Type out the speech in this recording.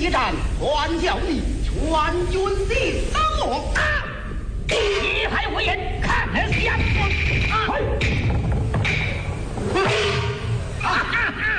一战，还叫你全军的生亡。